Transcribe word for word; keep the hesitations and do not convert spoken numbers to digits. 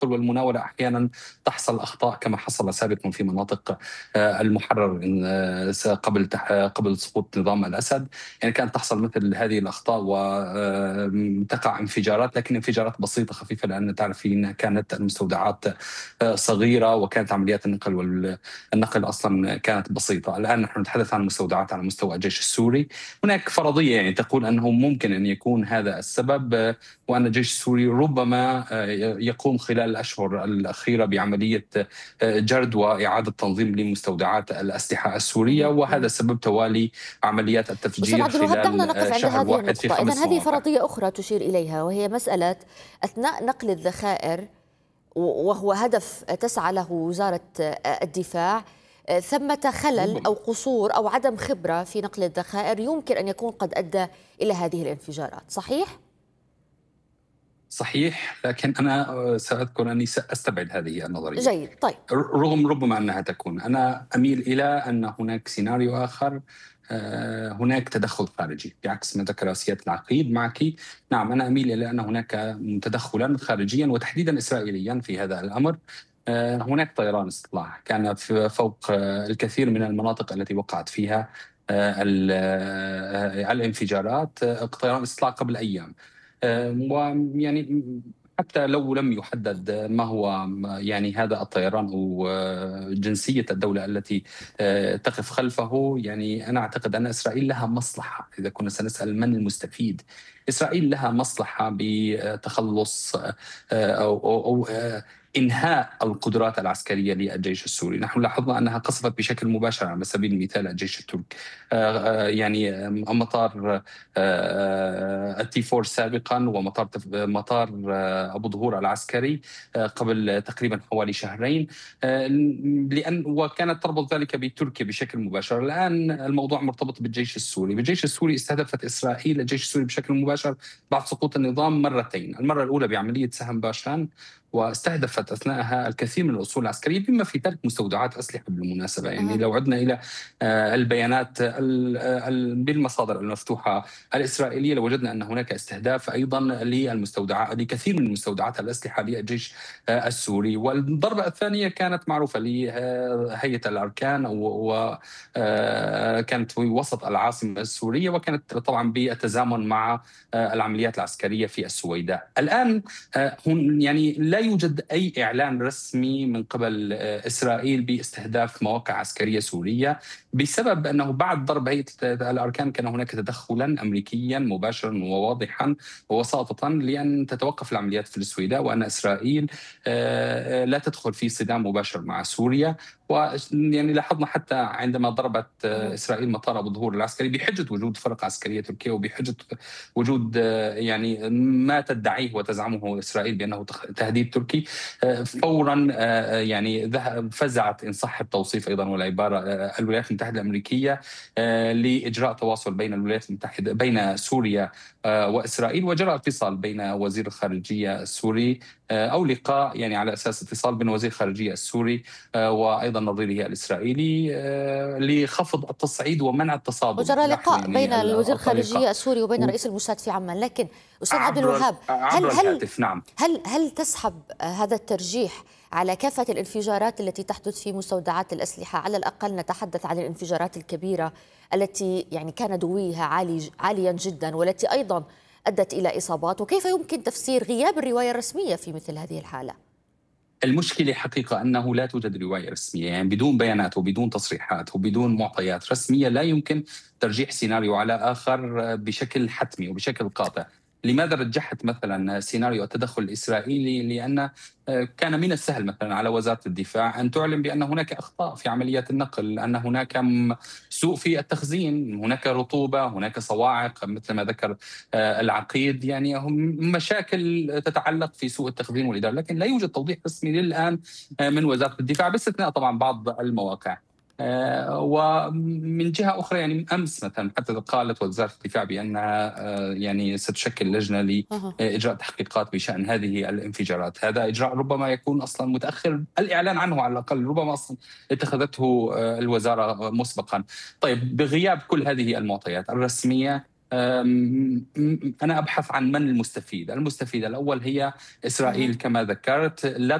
والمناورة أحيانا تحصل أخطاء كما حصل سابقا في مناطق آه، المحرر آه، قبل تح- قبل سقوط نظام الأسد. يعني كانت تحصل مثل هذه الأخطاء وتقع انفجارات، لكن انفجارات بسيطة خفيفة، لأن تعرفين كانت المستودعات آه، صغيرة، وكانت عمليات النقل والنقل أصلا كانت بسيطة. الآن نحن نتحدث عن مستودعات على مستوى الجيش السوري. هناك فرضية يعني تقول أنه ممكن أن يكون هذا السبب، آه، وأن الجيش السوري ربما آه، يقوم خلال الأشهر الأخيرة بعملية آه، جرد وإعادة تنظيم لمستودعات الأسلحة السورية، مهم. وهذا مهم. سبب توالي عمليات أستاذ التفجير عبد الوهاب، دعنا خلال آه، نقف عند شهر هذه واحد في النقطة. إذن خمس هذه مواقع. فرضية أخرى تشير إليها، وهي مسألة أثناء نقل الذخائر، وهو هدف تسعى له وزارة الدفاع، ثمة خلل ربما أو قصور أو عدم خبرة في نقل الذخائر يمكن أن يكون قد أدى إلى هذه الانفجارات، صحيح؟ صحيح، لكن أنا آه، سأذكر أني سأستبعد هذه النظرية. جيد. طيب. رغم ربما أنها تكون، أنا أميل إلى أن هناك سيناريو آخر. آه، هناك تدخل خارجي بعكس ما ذكر سيادة العقيد معك. نعم، أنا أميل إلى أن هناك تدخلا خارجيا وتحديدا إسرائيليا في هذا الأمر. آه، هناك طيران استطلاع كان في فوق آه، الكثير من المناطق التي وقعت فيها آه، ال- آه، الانفجارات، آه، طيران استطلاع قبل أيام. آه، ويعني حتى لو لم يحدد ما هو يعني هذا الطيران أو جنسية الدولة التي آه، تقف خلفه، يعني أنا أعتقد أن إسرائيل لها مصلحة. إذا كنا سنسأل من المستفيد، إسرائيل لها مصلحة بتخلص آه، أو, أو, أو آه، إنهاء القدرات العسكرية للجيش السوري. نحن لاحظنا أنها قصفت بشكل مباشر على سبيل المثال الجيش التركي، آه، آه، يعني آه، مطار التي فور سابقا، ومطار مطار أبو ظهور العسكري آه، قبل تقريبا حوالي شهرين، آه، لأن وكانت تربط ذلك بتركيا بشكل مباشر. الآن الموضوع مرتبط بالجيش السوري. بالجيش السوري استهدفت إسرائيل الجيش السوري بشكل مباشر بعد سقوط النظام مرتين. المرة الأولى بعملية سهم باشان، واستهدفت أثناءها الكثير من الأصول العسكرية بما في ذلك مستودعات أسلحة بالمناسبة. يعني أه. لو عدنا إلى آه، البيانات ال- ال- بالمصادر المفتوحة الإسرائيلية، لوجدنا أن هناك استهداف أيضا للمستودعات لكثير من مستودعات الأسلحة للجيش آه، السوري. والضربة الثانية كانت معروفة لهيئة الأركان، وكانت في وسط العاصمة السورية، وكانت طبعا بالتزامن مع آه، العمليات العسكرية في السويداء. الآن آه، هن يعني لا يوجد أي إعلان رسمي من قبل آه، إسرائيل باستهداف مواقع عسكرية سورية، بسبب أنه بعد ضرب هيئة الأركان كان هناك تدخلا أمريكيا مباشرا وواضحا ووساطة لأن تتوقف العمليات في السويداء، وأن إسرائيل آه، لا تدخل في صدام مباشر مع سوريا. ويعني لاحظنا حتى عندما ضربت آه، أه. إسرائيل مطار أبو ظهور العسكري بحجة وجود فرق عسكرية تركية، وبحجة وجود آه، يعني ما تدعيه وتزعمه إسرائيل بأنه تهديد تركي، آه، فورا آه، يعني ذهب فزعت إن صح التوصيف أيضا والعبارة آه، الولايات المتحدة الأمريكية آه، لإجراء تواصل بين الولايات المتحدة بين سوريا آه، وإسرائيل، وجرى اتصال بين وزير الخارجية السوري آه، أو لقاء يعني على أساس اتصال بين وزير الخارجية السوري آه، وأيضا نظيره الإسرائيلي آه، لخفض التصعيد ومنع التصادم. وجرى لاحظوا لقاء بين يعني ال- الوزير الطريقة الخارجية السوري وبين رئيس الموساد في عمان، لكن أستاذ عبد عبر الوهاب، هل عبر هل الهاتف. نعم. هل هل تسحب هذا الترجيح على كافة الانفجارات التي تحدث في مستودعات الأسلحة؟ على الأقل نتحدث عن الانفجارات الكبيرة التي يعني كان دويها عالي عاليا جدا، والتي أيضا أدت إلى إصابات، وكيف يمكن تفسير غياب الرواية الرسمية في مثل هذه الحالة؟ المشكلة حقيقة أنه لا توجد رواية رسمية، يعني بدون بيانات وبدون تصريحات وبدون معطيات رسمية لا يمكن ترجيح سيناريو على آخر بشكل حتمي وبشكل قاطع. لماذا رجحت مثلا سيناريو التدخل الإسرائيلي؟ لأن كان من السهل مثلا على وزارة الدفاع أن تعلن بأن هناك أخطاء في عمليات النقل، أن هناك سوء في التخزين، هناك رطوبة، هناك صواعق مثل ما ذكر العقيد، يعني هم مشاكل تتعلق في سوء التخزين والإدارة، لكن لا يوجد توضيح رسمي للآن من وزارة الدفاع باستثناء طبعا بعض المواقع. آه، ومن جهة أخرى يعني أمس مثلا حتى قالت وزارة الدفاع بأنها آه، يعني ستشكل لجنة أها. لإجراء تحقيقات بشأن هذه الانفجارات. هذا إجراء ربما يكون أصلا متأخر الإعلان عنه على الأقل، ربما أصلا اتخذته آه، الوزارة مسبقا. طيب، بغياب كل هذه المعطيات الرسمية أنا أبحث عن من المستفيد. المستفيد الأول هي إسرائيل كما ذكرت. لا